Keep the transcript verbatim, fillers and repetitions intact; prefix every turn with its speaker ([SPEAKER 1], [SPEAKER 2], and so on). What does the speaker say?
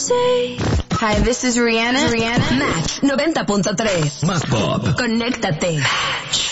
[SPEAKER 1] say. Hi, this is Rihanna. Rihanna.
[SPEAKER 2] Match noventa punto tres.
[SPEAKER 3] Más pop.
[SPEAKER 2] Conéctate. Match.